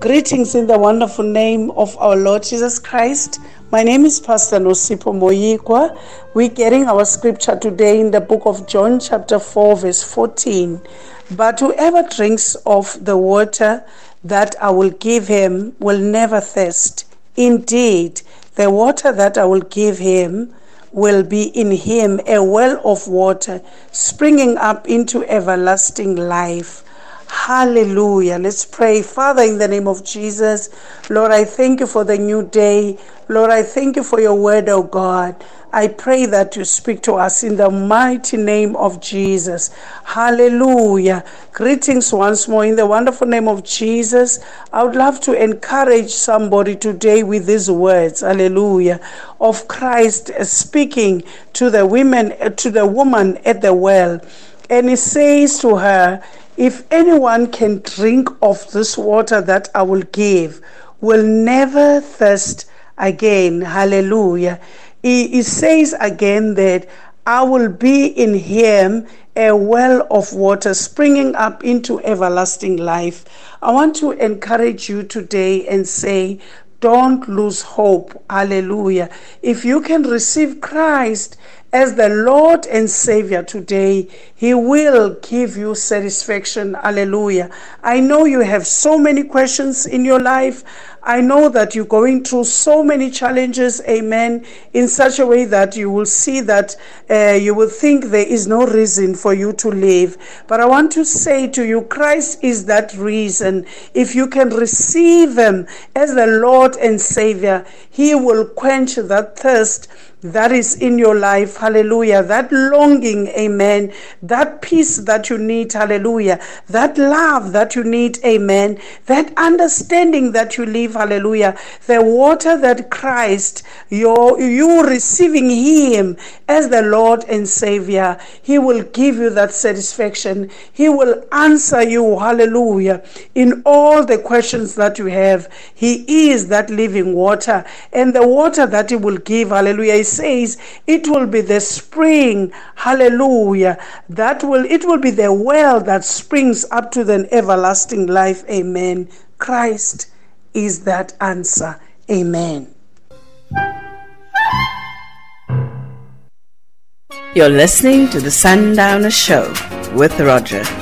Greetings in the wonderful name of our Lord Jesus Christ. My name is Pastor Nosipho Moyikwa. We're getting our scripture today in the book of John chapter 4 verse 14. But whoever drinks of the water that I will give him will never thirst. Indeed, the water that I will give him will be in him a well of water springing up into everlasting life. Hallelujah. Let's pray. Father, in the name of Jesus, Lord, I thank you for the new day. Lord, I thank you for your word, oh God. I pray that you speak to us in the mighty name of Jesus. Hallelujah. Greetings once more in the wonderful name of Jesus. I would love to encourage somebody today with these words, hallelujah, of Christ speaking to the woman at the well. And he says to her, if anyone can drink of this water that I will give, will never thirst again. Hallelujah. He says again that I will be in him a well of water springing up into everlasting life. I want to encourage you today and say, don't lose hope. Hallelujah. If you can receive Christ as the Lord and Savior today, He will give you satisfaction. Hallelujah. I know you have so many questions in your life. I know that you're going through so many challenges, amen, in such a way that you will see that you will think there is no reason for you to live. But I want to say to you, Christ is that reason. If you can receive Him as the Lord and Savior, He will quench that thirst that is in your life, hallelujah, that longing, amen, that peace that you need, hallelujah, that love that you need, amen, that understanding that you live, hallelujah, the water that Christ, you receiving Him as the Lord and Savior, He will give you that satisfaction. He will answer you, hallelujah, in all the questions that you have. He is that living water, and the water that He will give, hallelujah, says it will be the spring, hallelujah, it will be the well that springs up to the everlasting life, amen. Christ is that answer, amen. You're listening to the Sundowner Show with Roger.